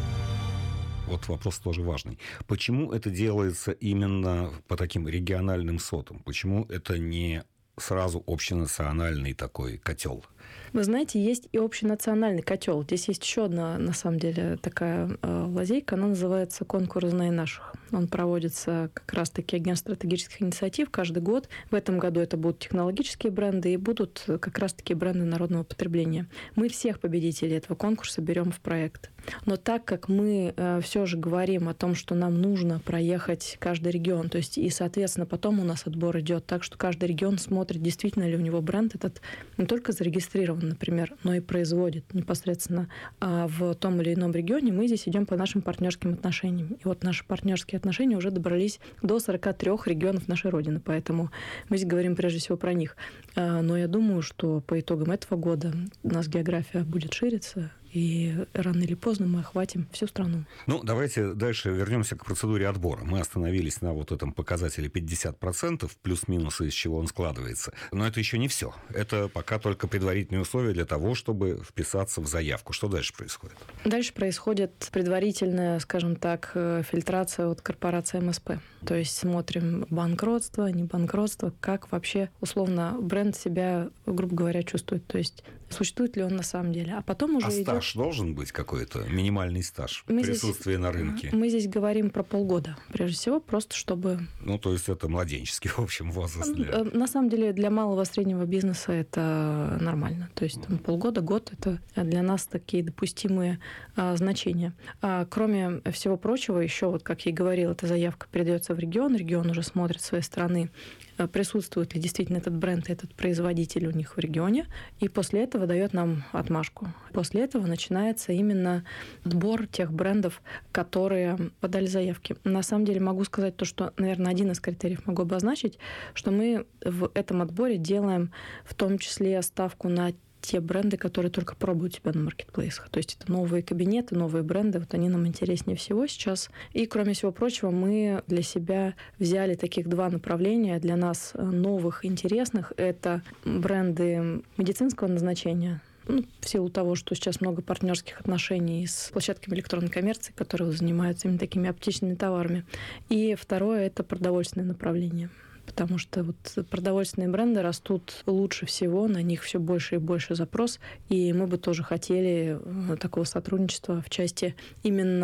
Вот вопрос тоже важный. Почему это делается именно по таким региональным сотам? Почему это не сразу общенациональный такой котел? Вы знаете, есть и общенациональный котел. Здесь есть еще одна, на самом деле, такая лазейка. Она называется «Конкурс «Знай наших». Он проводится как раз-таки агентством стратегических инициатив каждый год. В этом году это будут технологические бренды и будут как раз-таки бренды народного потребления. Мы всех победителей этого конкурса берем в проект. Но так как мы все же говорим о том, что нам нужно проехать каждый регион, то есть и, соответственно, потом у нас отбор идет так, что каждый регион смотрит, действительно ли у него бренд этот не только зарегистрирован, например, но и производит непосредственно в том или ином регионе. Мы здесь идем по нашим партнерским отношениям. И вот наши партнерские отношения уже добрались до 43 регионов нашей Родины, поэтому мы здесь говорим прежде всего про них. Но я думаю, что по итогам этого года у нас география будет шириться, и рано или поздно мы охватим всю страну. Ну, давайте дальше вернемся к процедуре отбора. Мы остановились на вот этом показателе 50%, плюс-минус, из чего он складывается. Но это еще не все. Это пока только предварительные условия для того, чтобы вписаться в заявку. Что дальше происходит? Дальше происходит предварительная, скажем так, фильтрация от корпорации МСП. То есть смотрим банкротство, не банкротство, как вообще условно бренд себя, грубо говоря, чувствует. То есть существует ли он на самом деле. А потом уже идет... Стаж должен быть какой-то, минимальный стаж присутствия на рынке? Мы здесь говорим про полгода, прежде всего, просто чтобы... Ну, то есть это младенческий, в общем, возраст. На самом деле для малого среднего бизнеса это нормально. То есть там, полгода, год — это для нас такие допустимые значения. Кроме всего прочего, еще, вот как я и говорила, эта заявка передается в регион уже смотрит своей стороны, присутствует ли действительно этот бренд, этот производитель у них в регионе, и после этого дает нам отмашку. После этого начинается именно отбор тех брендов, которые подали заявки. На самом деле могу сказать то, что, наверное, один из критериев могу обозначить, что мы в этом отборе делаем в том числе ставку на те бренды, которые только пробуют себя на маркетплейсах. То есть это новые кабинеты, новые бренды, вот они нам интереснее всего сейчас. И, кроме всего прочего, мы для себя взяли таких два направления для нас новых, интересных. Это бренды медицинского назначения, в силу того, что сейчас много партнерских отношений с площадками электронной коммерции, которые занимаются именно такими аптечными товарами. И второе — это продовольственное направление. Потому что вот продовольственные бренды растут лучше всего, на них все больше и больше запрос, и мы бы тоже хотели такого сотрудничества в части именно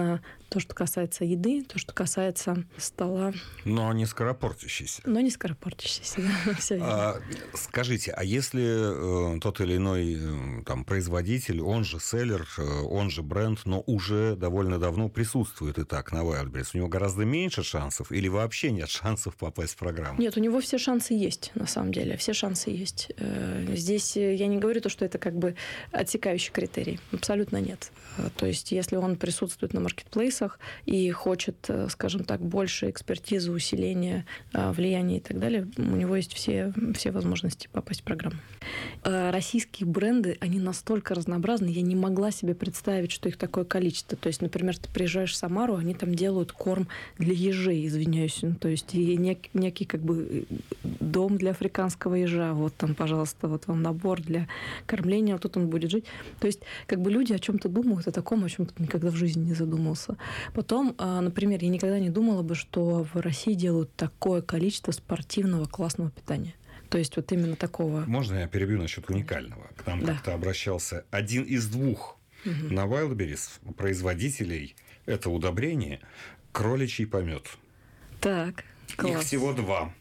То, что касается еды, то, что касается стола. Но не скоропортящийся. Но не скоропортящийся, да, все верно. Скажите, а если тот или иной там, производитель, он же селлер, он же бренд, но уже довольно давно присутствует и так на Wildberries, у него гораздо меньше шансов или вообще нет шансов попасть в программу? Нет, у него все шансы есть, на самом деле. Все шансы есть. Здесь я не говорю то, что это как бы отсекающий критерий. Абсолютно нет. То есть, если он присутствует на маркетплейсах и хочет, скажем так, больше экспертизы, усиления, влияния и так далее, у него есть все возможности попасть в программу. Российские бренды, они настолько разнообразны, я не могла себе представить, что их такое количество. То есть, например, ты приезжаешь в Самару, они там делают корм для ежей, извиняюсь. Ну, то есть, и некий как бы дом для африканского ежа. Вот там, пожалуйста, вот вам набор для кормления, вот тут он будет жить. То есть, как бы люди о чем-то думают, о таком, о чем ты никогда в жизни не задумался. Потом, например, я никогда не думала бы, что в России делают такое количество спортивного классного питания. То есть вот именно такого... Можно я перебью насчет уникального? К нам как-то обращался один из двух на Wildberries производителей этого удобрения кроличий помет. Так, класс. Их всего два.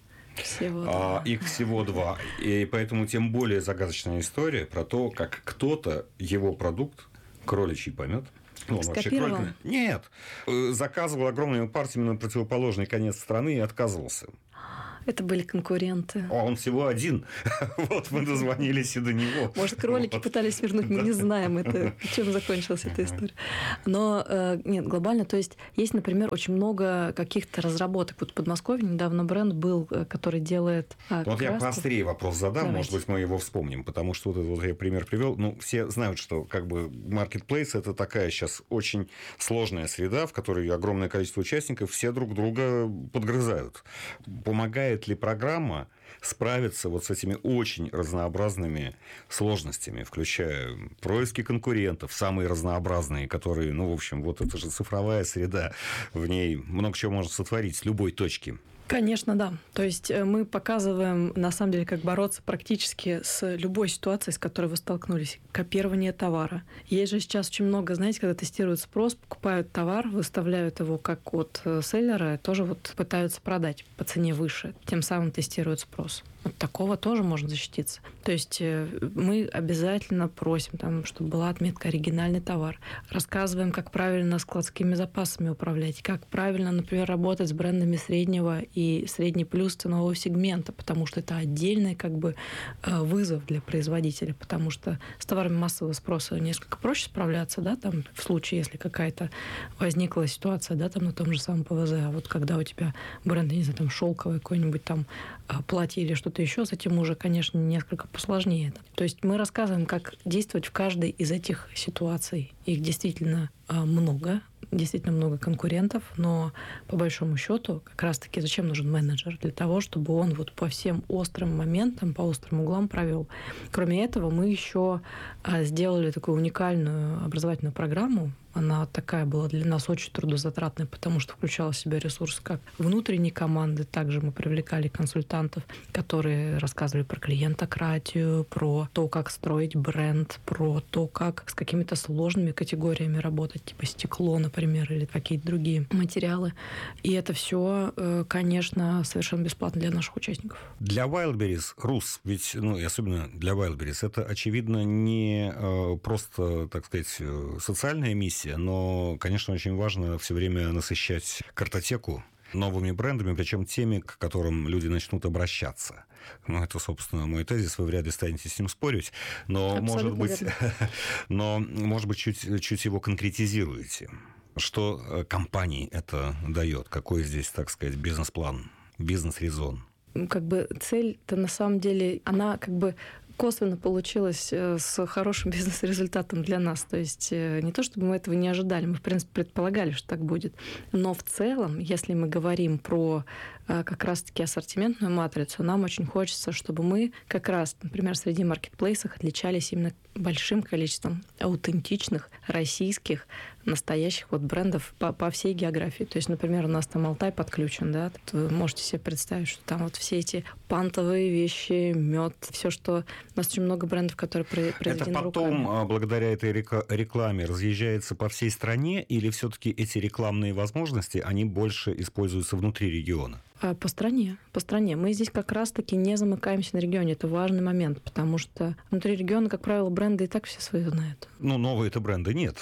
Их всего два. И поэтому тем более загадочная история про то, как кто-то его продукт, кроличий помет, он вообще кролик... Нет. Заказывал огромными партиями на противоположный конец страны и отказывался. Это были конкуренты. Он всего один. Вот мы дозвонились и до него. Может, кролики пытались вернуть, мы не знаем, чем закончилась эта история. Но нет, глобально, то есть есть, например, очень много каких-то разработок. Вот в Подмосковье недавно бренд был, который делает... Вот я поострее вопрос задам, Давайте. Может быть, мы его вспомним, потому что вот я пример привел. Ну, все знают, что как бы marketplace это такая сейчас очень сложная среда, в которой огромное количество участников, все друг друга подгрызают. Помогает ли программа справиться вот с этими очень разнообразными сложностями, включая происки конкурентов, самые разнообразные, которые, ну, в общем, вот это же цифровая среда, в ней много чего можно сотворить с любой точки. Конечно, да. То есть мы показываем, на самом деле, как бороться практически с любой ситуацией, с которой вы столкнулись. Копирование товара. Есть же сейчас очень много, знаете, когда тестируют спрос, покупают товар, выставляют его как от селлера, тоже вот пытаются продать по цене выше, тем самым тестируют спрос. От такого тоже можно защититься. То есть мы обязательно просим, там, чтобы была отметка «оригинальный товар». Рассказываем, как правильно складскими запасами управлять, как правильно, например, работать с брендами среднего и средний плюс ценового сегмента, потому что это отдельный как бы вызов для производителя, потому что с товарами массового спроса несколько проще справляться, да, там, в случае, если какая-то возникла ситуация, да, там, на том же самом ПВЗ, а вот когда у тебя бренд, не знаю, там, шелковый какой-нибудь там платье или что-то еще, с этим уже, конечно, несколько посложнее. То есть мы рассказываем, как действовать в каждой из этих ситуаций. Их действительно много конкурентов, но по большому счету как раз-таки зачем нужен менеджер? Для того, чтобы он вот по всем острым моментам, по острым углам провел. Кроме этого, мы еще сделали такую уникальную образовательную программу. Она такая была для нас очень трудозатратная, потому что включала в себя ресурс как внутренней команды. Также мы привлекали консультантов, которые рассказывали про клиентократию, про то, как строить бренд, про то, как с какими-то сложными категориями работать, типа стекло, например, или какие-то другие материалы. И это все, конечно, совершенно бесплатно для наших участников. Для Wildberries, Рус, ведь, ну, и особенно для Wildberries, это, очевидно, не просто, так сказать, социальная миссия, но, конечно, очень важно все время насыщать картотеку новыми брендами, причем теми, к которым люди начнут обращаться. Ну, это, собственно, мой тезис, вы вряд ли станете с ним спорить, но, может быть, чуть его конкретизируете. Что компании это дает? Какой здесь, так сказать, бизнес-план, бизнес-резон? Как бы цель-то на самом деле, она как бы косвенно получилось с хорошим бизнес-результатом для нас. То есть не то, чтобы мы этого не ожидали, мы, в принципе, предполагали, что так будет. Но в целом, если мы говорим про как раз-таки ассортиментную матрицу, нам очень хочется, чтобы мы как раз, например, среди маркетплейсов отличались именно большим количеством аутентичных российских настоящих вот брендов по всей географии. То есть, например, у нас там Алтай подключен, да, вы можете себе представить, что там вот все эти пантовые вещи, мед, все, что... У нас очень много брендов, которые произведены это потом, руками. Благодаря этой рекламе, разъезжается по всей стране, или все-таки эти рекламные возможности, они больше используются внутри региона? По стране. Мы здесь как раз-таки не замыкаемся на регионе. Это важный момент, потому что внутри региона, как правило, бренды и так все свои знают. Ну, новые-то бренды нет.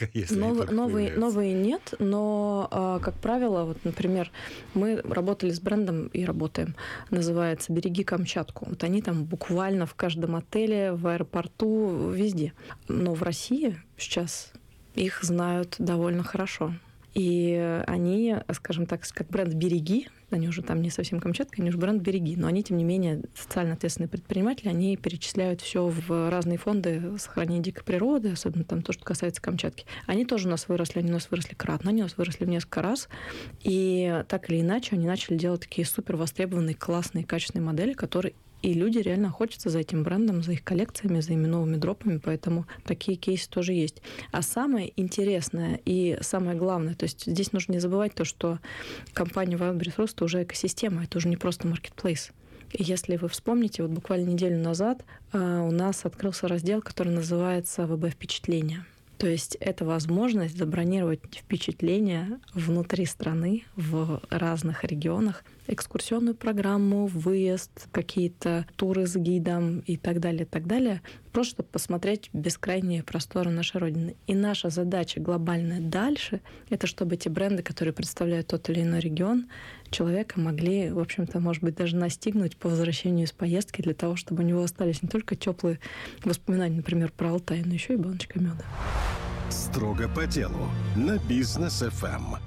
Новые нет, но, как правило, вот, например, мы работали с брендом и работаем, называется «Береги Камчатку». Вот они там буквально в каждом отеле, в аэропорту, везде. Но в России сейчас их знают довольно хорошо. И они, скажем так, как бренд «Береги», они уже там не совсем Камчатка, они уже бренд «Береги», но они, тем не менее, социально ответственные предприниматели, они перечисляют все в разные фонды сохранения дикой природы, особенно там то, что касается Камчатки. Они тоже у нас выросли, они у нас выросли кратно, они у нас выросли в несколько раз, и так или иначе они начали делать такие супер востребованные, классные, качественные модели, которые и люди реально охотятся за этим брендом, за их коллекциями, за ими новыми дропами, поэтому такие кейсы тоже есть. А самое интересное и самое главное, то есть здесь нужно не забывать то, что компания Wildberries Roost уже экосистема, это уже не просто маркетплейс. И если вы вспомните, вот буквально неделю назад у нас открылся раздел, который называется ВБ-впечатления. То есть это возможность забронировать впечатления внутри страны, в разных регионах, экскурсионную программу, выезд, какие-то туры с гидом и так далее, просто чтобы посмотреть бескрайние просторы нашей Родины. И наша задача глобальная дальше — это чтобы эти бренды, которые представляют тот или иной регион, человека могли, в общем-то, может быть, даже настигнуть по возвращению из поездки для того, чтобы у него остались не только теплые воспоминания, например, про Алтай, но еще и баночка меда. Строго по делу на Бизнес ФМ.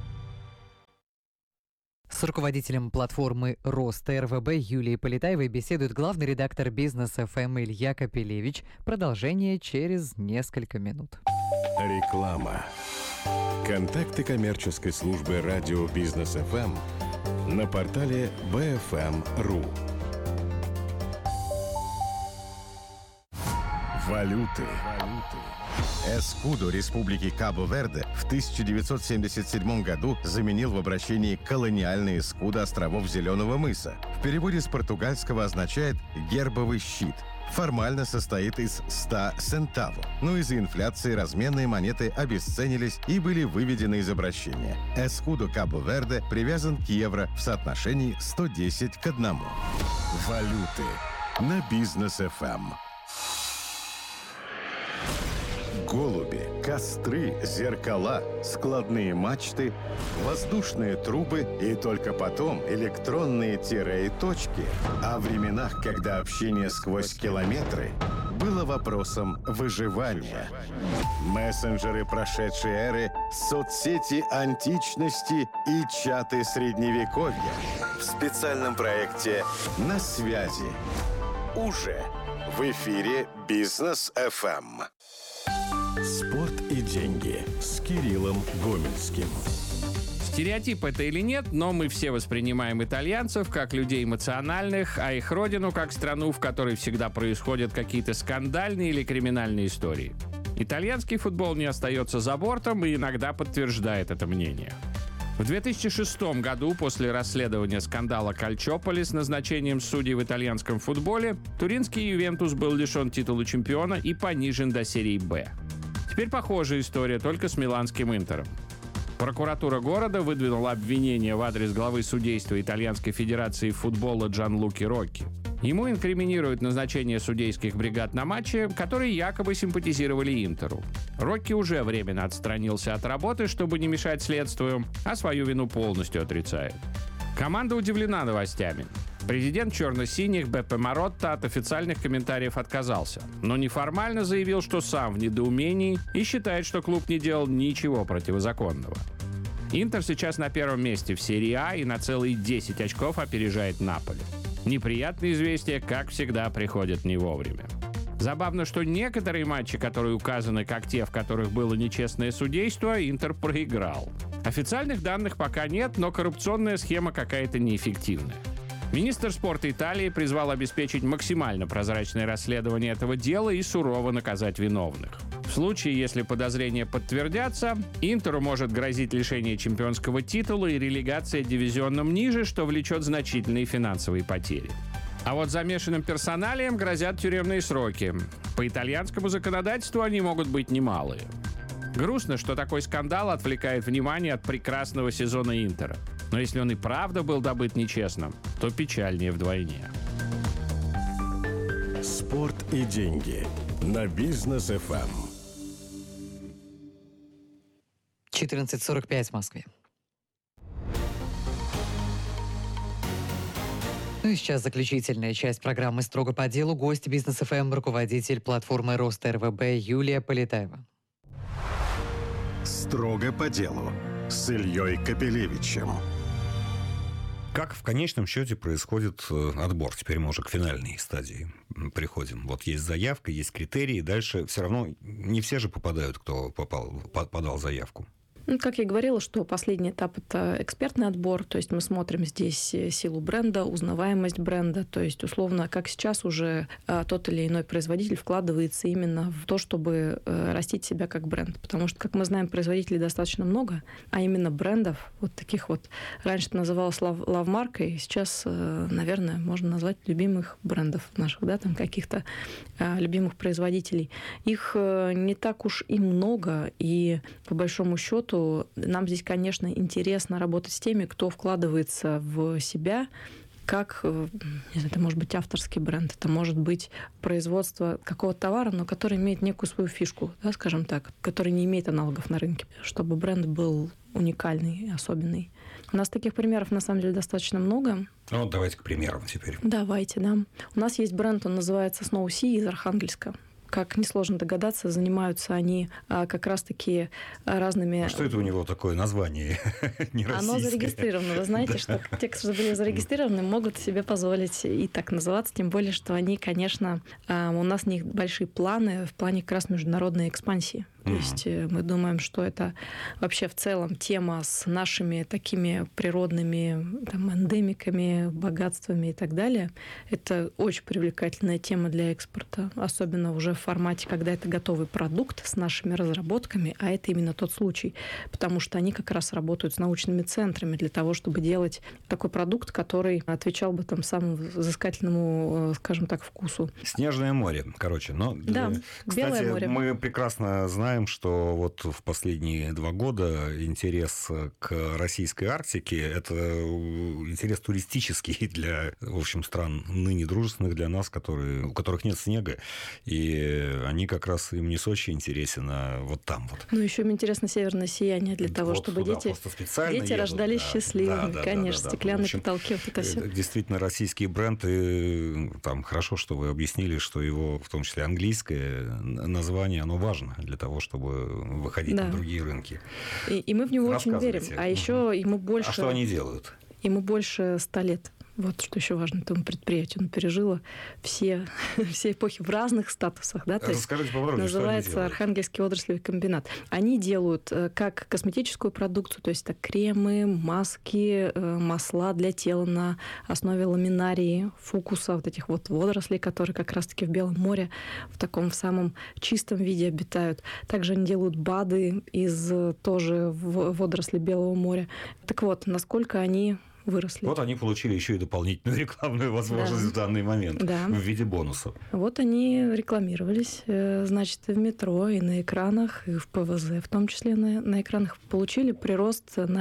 С руководителем платформы «Роста» РВБ Юлией Полетаевой беседует главный редактор Бизнес ФМ Илья Капелевич. Продолжение через несколько минут. Реклама. Контакты коммерческой службы радио Бизнес ФМ на портале bfm.ru. Валюты. Эскудо Республики Кабо-Верде в 1977 году заменил в обращении колониальный эскудо островов Зеленого мыса. В переводе с португальского означает «гербовый щит». Формально состоит из 100 центавов, но из-за инфляции разменные монеты обесценились и были выведены из обращения. Эскудо Кабо-Верде привязан к евро в соотношении 110 к 1. Валюты на Бизнес ФМ. Голуби, костры, зеркала, складные мачты, воздушные трубы и только потом электронные тире и точки. О временах, когда общение сквозь километры было вопросом выживания. Мессенджеры прошедшей эры, соцсети античности и чаты средневековья. В специальном проекте «На связи». Уже в эфире Бизнес ФМ. Спорт и деньги с Кириллом Гомельским. Стереотип это или нет, но мы все воспринимаем итальянцев как людей эмоциональных, а их родину как страну, в которой всегда происходят какие-то скандальные или криминальные истории. Итальянский футбол не остается за бортом и иногда подтверждает это мнение. В 2006 году, после расследования скандала Кальчополи с назначением судей в итальянском футболе, туринский Ювентус был лишен титула чемпиона и понижен до серии «Б». Теперь похожая история, только с миланским «Интером». Прокуратура города выдвинула обвинение в адрес главы судейства Итальянской Федерации футбола Джанлуки Рокки. Ему инкриминируют назначение судейских бригад на матче, которые якобы симпатизировали «Интеру». Рокки уже временно отстранился от работы, чтобы не мешать следствию, а свою вину полностью отрицает. Команда удивлена новостями. Президент черно-синих Беппе Маротта от официальных комментариев отказался, но неформально заявил, что сам в недоумении и считает, что клуб не делал ничего противозаконного. «Интер» сейчас на первом месте в серии А и на целые 10 очков опережает «Наполи». Неприятные известия, как всегда, приходят не вовремя. Забавно, что некоторые матчи, которые указаны как те, в которых было нечестное судейство, «Интер» проиграл. Официальных данных пока нет, но коррупционная схема какая-то неэффективная. Министр спорта Италии призвал обеспечить максимально прозрачное расследование этого дела и сурово наказать виновных. В В случае, если подозрения подтвердятся, Интеру может грозить лишение чемпионского титула и релегация дивизионом ниже, что влечет значительные финансовые потери. А вот замешанным персоналиям грозят тюремные сроки. По итальянскому законодательству они могут быть немалые. Грустно, что такой скандал отвлекает внимание от прекрасного сезона Интера. Но если он и правда был добыт нечестно, то печальнее вдвойне. Спорт и деньги на Бизнес ФМ. 14:45 в Москве. Ну и сейчас заключительная часть программы «Строго по делу». Гость Бизнес ФМ, руководитель платформы Рост РВБ Юлия Полетаева. Строго по делу с Ильей Капелевичем. Как в конечном счете происходит отбор? Теперь мы уже к финальной стадии приходим. Вот есть заявка, есть критерии. Дальше все равно не все же попадают, кто подал заявку. Как я говорила, что последний этап – это экспертный отбор, то есть мы смотрим здесь силу бренда, узнаваемость бренда, то есть условно, как сейчас уже тот или иной производитель вкладывается именно в то, чтобы растить себя как бренд. Потому что, как мы знаем, производителей достаточно много, а именно брендов, вот таких вот, раньше это называлось лав-маркой, сейчас, наверное, можно назвать любимых брендов наших, да, там каких-то любимых производителей. Их не так уж и много, и по большому счету нам здесь, конечно, интересно работать с теми, кто вкладывается в себя, как, не знаю, это может быть авторский бренд, это может быть производство какого-то товара, но который имеет некую свою фишку, да, скажем так, который не имеет аналогов на рынке, чтобы бренд был уникальный, особенный. У нас таких примеров, на самом деле, достаточно много. Ну, давайте к примерам теперь. Давайте, да. У нас есть бренд, он называется Snow Sea из Архангельска. Как несложно догадаться, занимаются они как раз-таки разными... А что это у него такое название нероссийское? Оно зарегистрировано. Вы знаете, что те, кто были зарегистрированы, могут себе позволить и так называться, тем более, что они, конечно, у нас у них большие планы в плане как раз международной экспансии. То есть мы думаем, что это вообще в целом тема с нашими такими природными там, эндемиками, богатствами и так далее. Это очень привлекательная тема для экспорта, особенно уже в формате, когда это готовый продукт с нашими разработками, а это именно тот случай, потому что они как раз работают с научными центрами для того, чтобы делать такой продукт, который отвечал бы там самому взыскательному, скажем так, вкусу. Снежное море, короче. Но, да, кстати, Белое море. Мы прекрасно знаем, что вот в последние 2 года интерес к российской Арктике – это интерес туристический для, в общем, стран ныне дружественных для нас, у которых нет снега, и они как раз им не Сочи интересен, а вот там вот. Ну, еще им интересно северное сияние для того, вот чтобы дети рождались счастливыми, конечно, стеклянные потолки, вот это все. Действительно, российские бренды, там, хорошо, что вы объяснили, что его, в том числе английское название, оно важно для того, чтобы выходить на другие рынки. И мы в него очень верим. А еще ему больше... А что они делают? Ему больше 100 лет. Вот что еще важно этому предприятию. Оно пережило все эпохи в разных статусах. Да? Расскажите поподробнее, называется что они Архангельский отраслевый комбинат. Они делают как косметическую продукцию, то есть это кремы, маски, масла для тела на основе ламинарии, фукуса, вот этих вот водорослей, которые как раз-таки в Белом море в таком самом чистом виде обитают. Также они делают БАДы из тоже водорослей Белого моря. Так вот, насколько они выросли. Вот они получили еще и дополнительную рекламную возможность в данный момент в виде бонусов. Вот они рекламировались, значит, в метро и на экранах, и в ПВЗ, в том числе на экранах, получили прирост на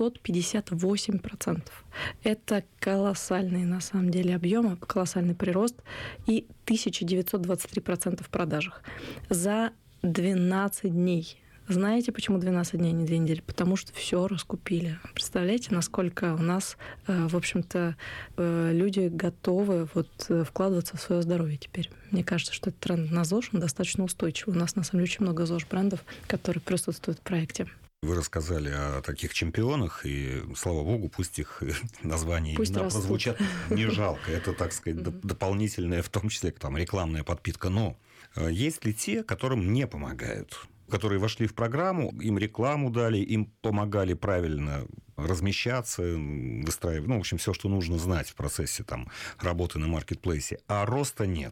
758%. Это колоссальный, на самом деле, объем, колоссальный прирост и 1923% в продажах за 12 дней. Знаете, почему 12 дней, не 2 недели? Потому что все раскупили. Представляете, насколько у нас, в общем-то, люди готовы вкладываться в свое здоровье теперь. Мне кажется, что этот тренд на ЗОЖ, он достаточно устойчивый. У нас, на самом деле, очень много ЗОЖ-брендов, которые присутствуют в проекте. Вы рассказали о таких чемпионах, и, слава богу, пусть их названия и имена прозвучат не жалко. Это, так сказать, дополнительная, в том числе, там, рекламная подпитка. Но есть ли те, которым не помогают? Которые вошли в программу, им рекламу дали, им помогали правильно размещаться, выстраивать, в общем, все, что нужно знать в процессе там, работы на маркетплейсе, а роста нет.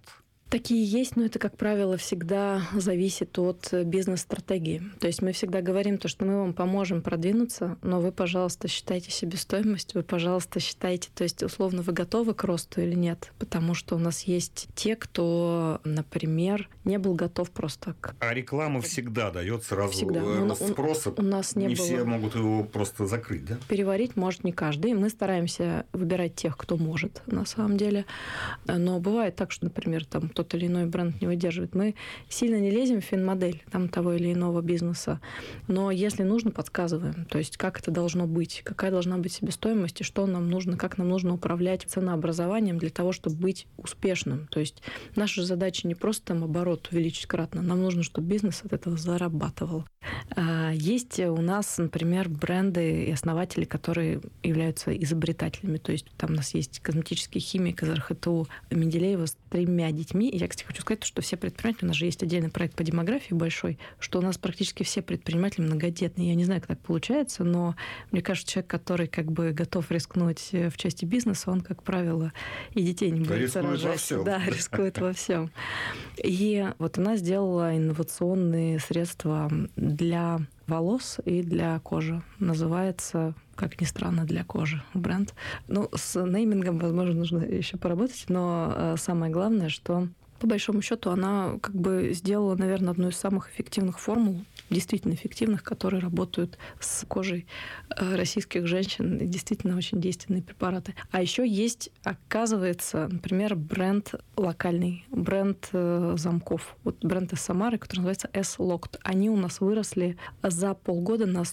Такие есть, но это, как правило, всегда зависит от бизнес-стратегии. То есть мы всегда говорим то, что мы вам поможем продвинуться, но вы, пожалуйста, считайте себестоимость, вы, пожалуйста, считайте, то есть, условно, вы готовы к росту или нет. Потому что у нас есть те, кто, например, не был готов просто к... А реклама всегда дает сразу всегда. рост спроса. У нас не было... все могут его просто закрыть, да? Переварить может не каждый. Мы стараемся выбирать тех, кто может, на самом деле. Но бывает так, что, например, там тот или иной бренд не выдерживает. Мы сильно не лезем в финмодель там, того или иного бизнеса, но если нужно, подсказываем. То есть как это должно быть, какая должна быть себестоимость, и что нам нужно, как нам нужно управлять ценообразованием для того, чтобы быть успешным. То есть наша задача не просто там оборот увеличить кратно, нам нужно, чтобы бизнес от этого зарабатывал. Есть у нас, например, бренды и основатели, которые являются изобретателями. То есть там у нас есть косметический химик из РХТУ Менделеева с 3 детьми. И я, кстати, хочу сказать, что все предприниматели, у нас же есть отдельный проект по демографии большой, что у нас практически все предприниматели многодетные. Я не знаю, как так получается, но мне кажется, человек, который как бы готов рискнуть в части бизнеса, он, как правило, и детей не боится рожать. Да, рискует во всем. И вот она сделала инновационные средства для волос и для кожи. Называется, как ни странно, для кожи бренд. Ну, с неймингом, возможно, нужно еще поработать, но самое главное, что по большому счету она как бы сделала, наверное, одну из самых эффективных формул, действительно эффективных, которые работают с кожей российских женщин. Действительно очень действенные препараты. А еще есть, оказывается, например, бренд локальный, бренд замков. Вот бренд из Самары, который называется S-Locked. Они у нас выросли за полгода на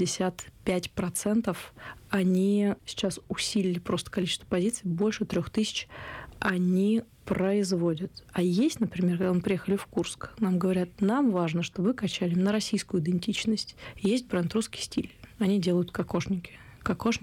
165%. Они сейчас усилили просто количество позиций, больше 3000 они производят. А есть, например, когда мы приехали в Курск, нам говорят, нам важно, чтобы вы качали на российскую идентичность. Есть бренд «Русский стиль». Они делают кокошники.